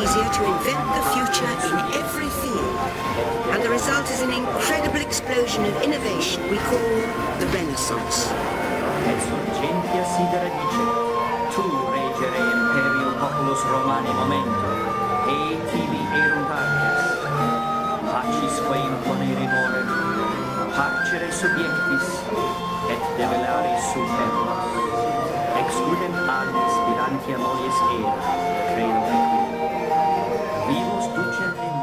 easier to invent the future in every field. And the result is an incredible explosion of innovation we call the Renaissance. Et surgentia sidera dicet, tu regere imperio populus Romani momento, et tibi erunt artes, pacisque imponere morem, parcere subiectis, et develare superbos. Excludem ad spirantia mollies era, credo